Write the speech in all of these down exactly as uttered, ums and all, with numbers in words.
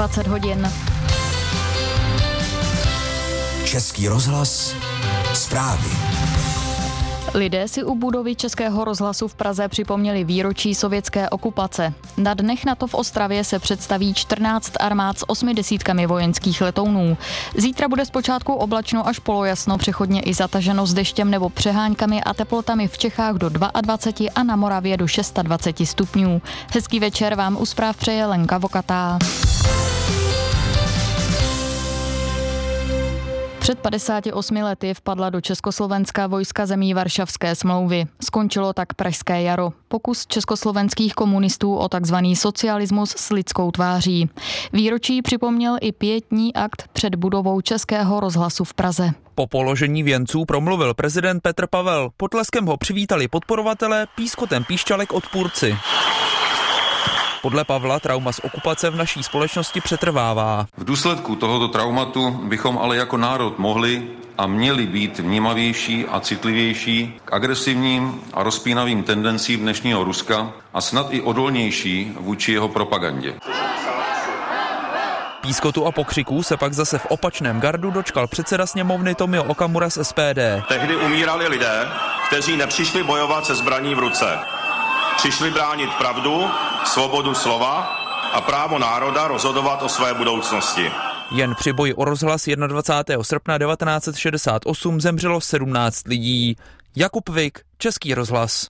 dvacet hodin. Český rozhlas, zprávy. Lidé si u budovy Českého rozhlasu v Praze připomněli výročí sovětské okupace. Na dnech NATO v Ostravě se představí čtrnáct armád s osmi desítkami vojenských letounů. Zítra bude zpočátku oblačno až polojasno, přechodně i zataženo s deštěm nebo přeháňkami a teplotami v Čechách do dvacet dva a na Moravě do dvacet šest stupňů. Hezký večer vám u zpráv přeje Lenka Vokatá. Před padesáti osmi lety vpadla do Československa vojska zemí Varšavské smlouvy. Skončilo tak Pražské jaro. Pokus československých komunistů o takzvaný socialismus s lidskou tváří. Výročí připomněl i pietní akt před budovou Českého rozhlasu v Praze. Po položení věnců promluvil prezident Petr Pavel. Potleskem ho přivítali podporovatelé, pískotem píšťalek odpůrci. Podle Pavla trauma z okupace v naší společnosti přetrvává. V důsledku tohoto traumatu bychom ale jako národ mohli a měli být vnímavější a citlivější k agresivním a rozpínavým tendencím dnešního Ruska a snad i odolnější vůči jeho propagandě. Pískotu a pokřiků se pak zase v opačném gardu dočkal předseda sněmovny Tomio Okamura z S P D. Tehdy umírali lidé, kteří nepřišli bojovat se zbraní v ruce. Přišli bránit pravdu, svobodu slova a právo národa rozhodovat o své budoucnosti. Jen při boji o rozhlas dvacátého prvního srpna devatenáct set šedesát osm zemřelo sedmnáct lidí. Jakub Vik, Český rozhlas.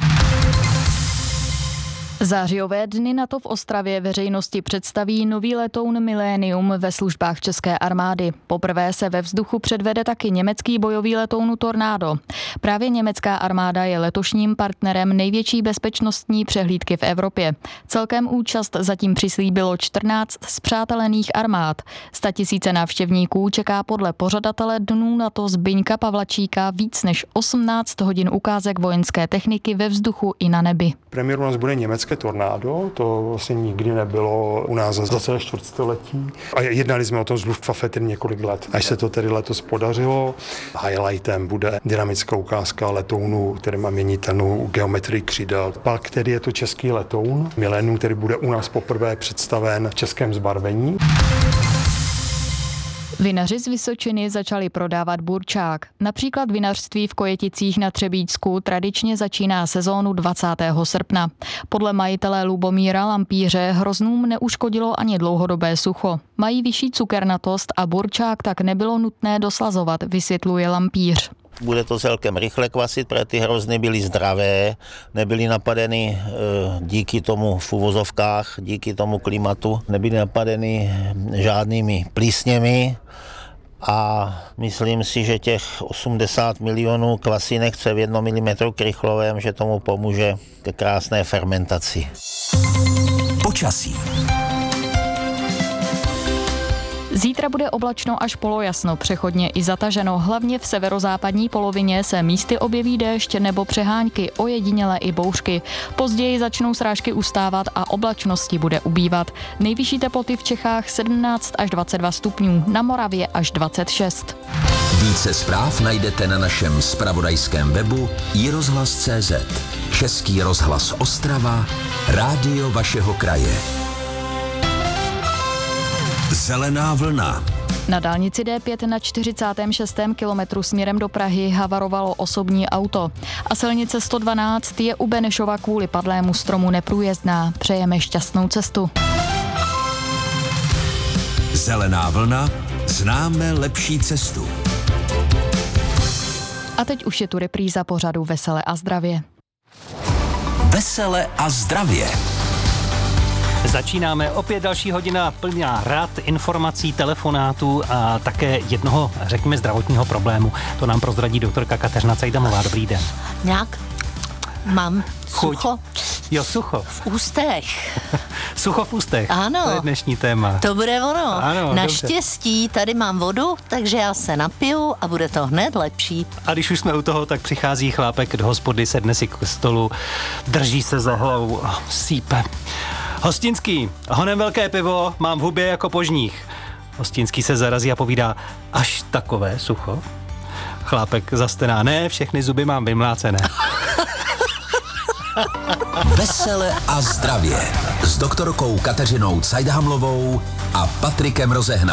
Zářijové dny NATO v Ostravě veřejnosti představí nový letoun Millennium ve službách české armády. Poprvé se ve vzduchu předvede taky německý bojový letoun Tornado. Právě německá armáda je letošním partnerem největší bezpečnostní přehlídky v Evropě. Celkem účast zatím přislíbilo čtrnáct spřátelených armád. Statisíce návštěvníků čeká podle pořadatele dnů NATO Zbyňka Pavlačíka víc než osmnáct hodin ukázek vojenské techniky ve vzduchu i na nebi. Premiér u nás bude německé Tornado, to vlastně nikdy nebylo u nás za celé čtvrtstoletí. A jednali jsme o tom z Luftwaffe tedy několik let. Až se to tedy letos podařilo, highlightem bude dynamická ukázka letounu, který má měnitelnou geometrii křídel. Pak tedy je to český letoun Millennium, který bude u nás poprvé představen v českém zbarvení. Vinaři z Vysočiny začali prodávat burčák. Například vinařství v Kojeticích na Třebíčsku tradičně začíná sezónu dvacátého srpna. Podle majitele Lubomíra Lampíře hroznům neuškodilo ani dlouhodobé sucho. Mají vyšší cukernatost a burčák tak nebylo nutné doslazovat, vysvětluje Lampíř. Bude to celkem rychle kvasit, protože ty hrozny byly zdravé, nebyly napadeny e, díky tomu v uvozovkách, díky tomu klimatu, nebyly napadeny žádnými plísněmi a myslím si, že těch osmdesát milionů kvasinek, co je v jednom milimetru krychlovém, že tomu pomůže ke krásné fermentaci. Počasí. Zítra bude oblačno až polojasno, přechodně i zataženo. Hlavně v severozápadní polovině se místy objeví déšť nebo přehánky, ojedinělé i bouřky. Později začnou srážky ustávat a oblačnosti bude ubývat. Nejvyšší teploty v Čechách sedmnáct až dvacet dva stupňů, na Moravě až dvacet šest. Více zpráv najdete na našem zpravodajském webu i rozhlas tečka cé zet. Český rozhlas Ostrava, rádio vašeho kraje. Zelená vlna. Na dálnici D pět na čtyřicátém šestém kilometru směrem do Prahy havarovalo osobní auto. A silnice sto dvanáct je u Benešova kvůli padlému stromu neprůjezdná. Přejeme šťastnou cestu. Zelená vlna. Známe lepší cestu. A teď už je tu repríza pořadu Vesele a zdravě. Vesele a zdravě. Začínáme opět další hodina plná rad, informací, telefonátů a také jednoho, řekněme, zdravotního problému. To nám prozradí doktorka Kateřina Cajdamová. Dobrý den. Nějak mám Chuť. sucho. Jo, sucho. V ústech. Sucho v ústech. Ano. To je dnešní téma. To bude ono. Ano, naštěstí tady mám vodu, takže já se napiju a bude to hned lepší. A když už jsme u toho, tak přichází chlápek do hospody, sedne si k stolu, drží se za hlavu, sípe. Hostinský, honem velké pivo, mám v hubě jako požních. Hostinský se zarazí a povídá, až takové sucho? Chlápek zastená, ne, všechny zuby mám vymlácené. Vesele a zdravě s doktorkou Kateřinou Cajdhamlovou a Patrikem Rozehnalem.